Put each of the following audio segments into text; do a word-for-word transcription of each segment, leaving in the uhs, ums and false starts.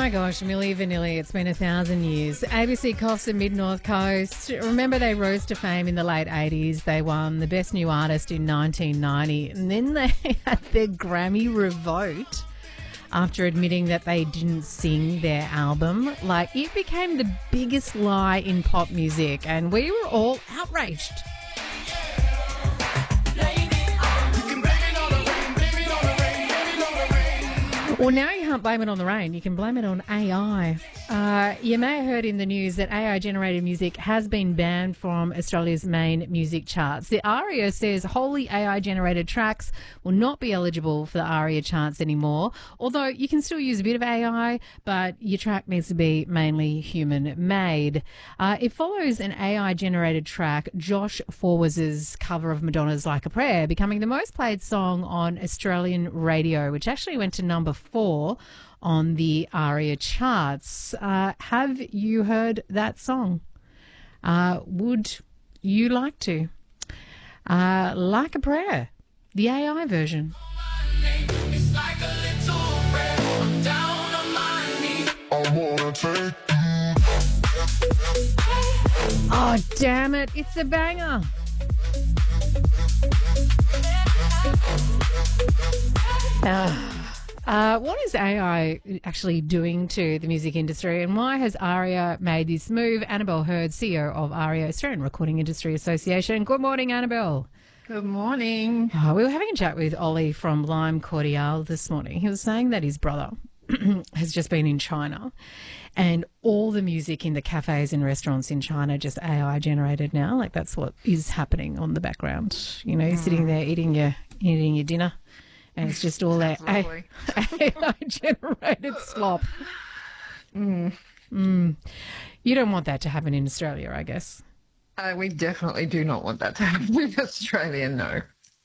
my gosh, Milli Vanilli, it's been a thousand years. A B C Costa Mid-North Coast. Remember they rose to fame in the late eighties. They won the Best New Artist in nineteen ninety. And then they had their Grammy revoked after admitting that they didn't sing their album. Like, it became the biggest lie in pop music and we were all outraged. Well, now you can't blame it on the rain. You can blame it on A I. Uh, you may have heard in the news that A I-generated music has been banned from Australia's main music charts. The ARIA says wholly A I-generated tracks will not be eligible for the ARIA charts anymore, although you can still use a bit of A I, but your track needs to be mainly human-made. Uh, it follows an A I-generated track, Josh Forwaz's cover of Madonna's Like a Prayer, becoming the most played song on Australian radio, which actually went to number four on the ARIA charts. Uh, have you heard that song? Uh, would you like to? Uh, Like a Prayer, the A I version. Oh, damn it. It's a banger. Uh, uh, what is A I actually doing to the music industry and why has ARIA made this move? Annabelle Hurd, C E O of ARIA, Australian Recording Industry Association. Good morning, Annabelle. Good morning. Oh, we were having a chat with Ollie from Lime Cordiale this morning. He was saying that his brother has just been in China and all the music in the cafes and restaurants in China just A I generated now. Like, that's what is happening on the background. You know, you're mm. sitting there eating your eating your dinner and it's just all that A I generated slop. Mm. Mm. You don't want that to happen in Australia, I guess. Uh, we definitely do not want that to happen in Australia, no.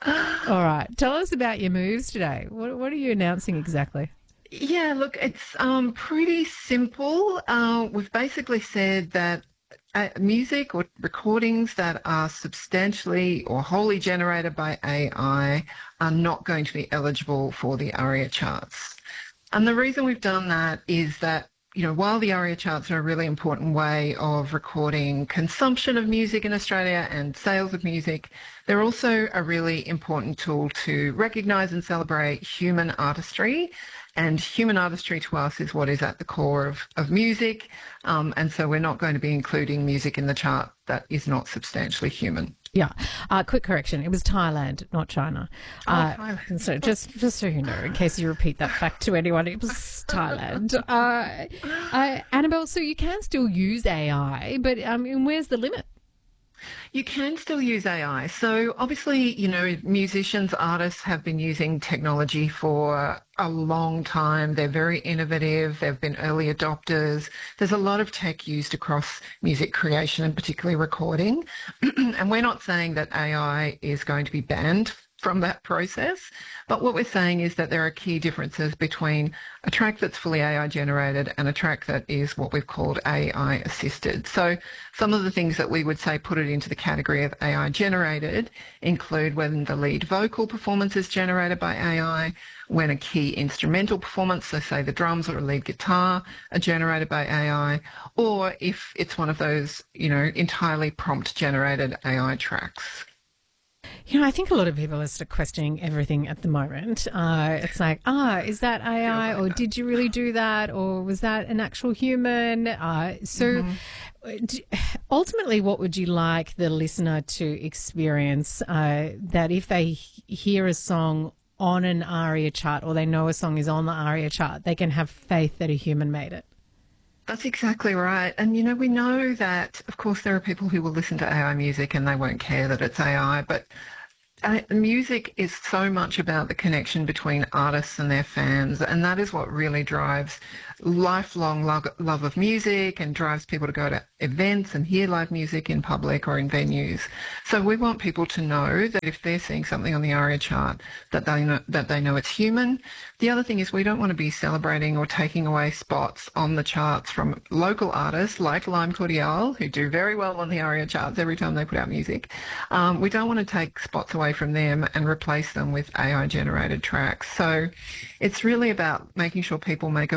All right. Tell us about your moves today. What, what are you announcing exactly? Yeah, look, it's um, pretty simple. Uh, we've basically said that uh, music or recordings that are substantially or wholly generated by A I are not going to be eligible for the ARIA charts. And the reason we've done that is that, you know, while the ARIA charts are a really important way of recording consumption of music in Australia and sales of music, they're also a really important tool to recognise and celebrate human artistry. And human artistry to us is what is at the core of, of music. Um, and so we're not going to be including music in the chart that is not substantially human. Yeah. Uh, quick correction. It was Thailand, not China. Oh, uh, Thailand. So just, just so you know, in case you repeat that fact to anyone, it was Thailand. Uh, uh, Annabelle, so you can still use A I, but um, where's the limit? You can still use A I. So obviously, you know, musicians, artists have been using technology for a long time. They're very innovative. They've been early adopters. There's a lot of tech used across music creation and particularly recording. And we're not saying that A I is going to be banned from that process. But what we're saying is that there are key differences between a track that's fully A I generated and a track that is what we've called A I assisted. So some of the things that we would say put it into the category of A I generated include when the lead vocal performance is generated by A I, when a key instrumental performance, so say the drums or a lead guitar, are generated by A I, or if it's one of those, you know, entirely prompt generated A I tracks. You know, I think a lot of people are sort of questioning everything at the moment. Uh, it's like, ah, is that A I or did you really do that or was that an actual human? Uh, so mm-hmm. d- ultimately, what would you like the listener to experience uh, that if they h- hear a song on an ARIA chart or they know a song is on the ARIA chart, they can have faith that a human made it? That's exactly right. And, you know, we know that, of course, there are people who will listen to A I music and they won't care that it's A I, but uh, music is so much about the connection between artists and their fans, and that is what really drives lifelong love, love of music and drives people to go to events and hear live music in public or in venues. So we want people to know that if they're seeing something on the ARIA chart, that they know, that they know it's human. The other thing is we don't want to be celebrating or taking away spots on the charts from local artists like Lime Cordiale, who do very well on the ARIA charts every time they put out music. Um, we don't want to take spots away from them and replace them with A I-generated tracks. So it's really about making sure people make a fully informed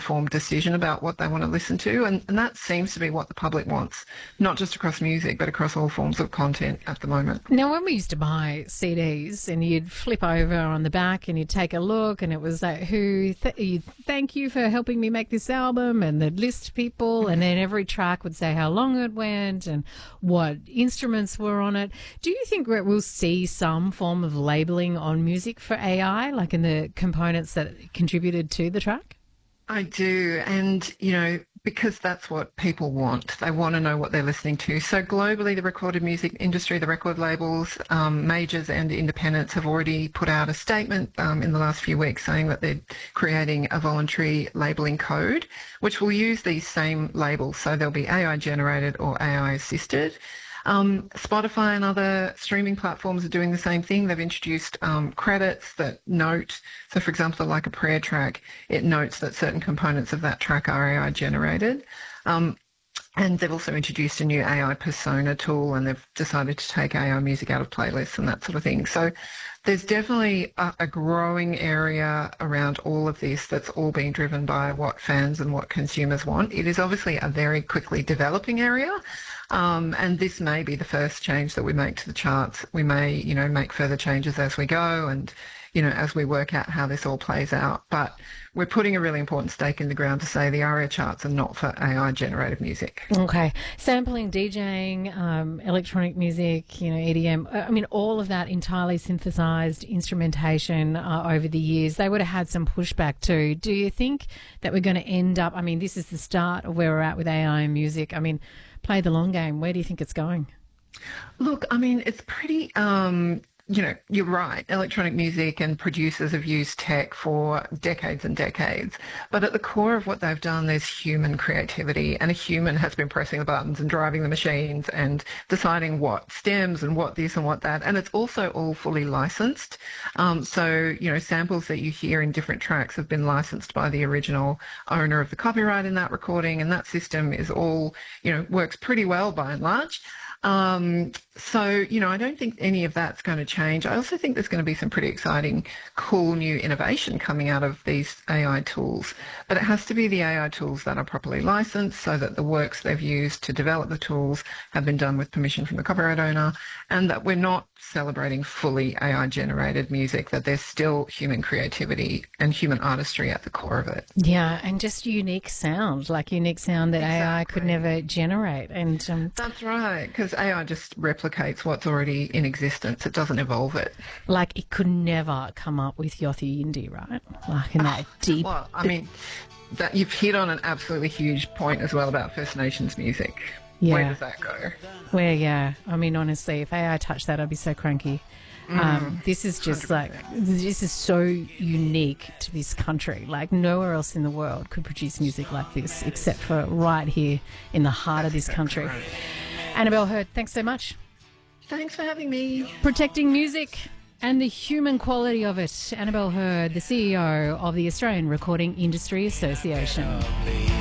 informed decision about what they want to listen to. And, and that seems to be what the public wants, not just across music, but across all forms of content at the moment. Now, when we used to buy C Ds and you'd flip over on the back and you'd take a look and it was like, who, th- you'd thank you for helping me make this album, and they'd list people, and then every track would say how long it went and what instruments were on it. Do you think we'll see some form of labeling on music for A I, like in the components that contributed to the track? I do. And, you know, because that's what people want. They want to know what they're listening to. So globally, the recorded music industry, the record labels, um, majors and independents have already put out a statement um, in the last few weeks saying that they're creating a voluntary labelling code, which will use these same labels. So they'll be A I generated or A I assisted. Um, Spotify and other streaming platforms are doing the same thing. They've introduced um, credits that note, so for example, like a prayer track, it notes that certain components of that track are A I generated. Um, and they've also introduced a new A I persona tool, and they've decided to take A I music out of playlists and that sort of thing. So there's definitely a, a growing area around all of this that's all being driven by what fans and what consumers want. It is obviously a very quickly developing area. Um, and this may be the first change that we make to the charts. We may, you know, make further changes as we go and, you know, as we work out how this all plays out. But we're putting a really important stake in the ground to say the ARIA charts are not for A I-generated music. Okay. Sampling, DJing, um, electronic music, you know, E D M, I mean, all of that entirely synthesized instrumentation uh, over the years, they would have had some pushback too. Do you think that we're going to end up, I mean, this is the start of where we're at with A I and music. I mean, play the long game. Where do you think it's going? Look, I mean, it's pretty, um, you know, you're right. Electronic music and producers have used tech for decades and decades. But at the core of what they've done, there's human creativity. And a human has been pressing the buttons and driving the machines and deciding what stems and what this and what that. And it's also all fully licensed. Um, so, you know, samples that you hear in different tracks have been licensed by the original owner of the copyright in that recording. And that system is all, you know, works pretty well by and large. Um, so, you know, I don't think any of that's going to change. I also think there's going to be some pretty exciting, cool new innovation coming out of these A I tools. But it has to be the A I tools that are properly licensed so that the works they've used to develop the tools have been done with permission from the copyright owner, and that we're not celebrating fully A I-generated music, that there's still human creativity and human artistry at the core of it. Yeah, and just unique sound, like unique sound that exactly. A I could never generate. And um, That's right, because A I just replicates what's already in existence. It doesn't evolve it. Like it could never come up with Yothu Yindi, right? Like in that deep... Well, I mean, that you've hit on an absolutely huge point as well about First Nations music. Yeah. Where does that go? Where, yeah. I mean, honestly, if A I touched that, I'd be so cranky. Mm, um, this is just one hundred percent. Like, this is so unique to this country. Like, nowhere else in the world could produce music like this except for right here in the heart That's of this country. Right. Annabelle Hurd, thanks so much. Thanks for having me. Protecting music and the human quality of it. Annabelle Hurd, the C E O of the Australian Recording Industry Association.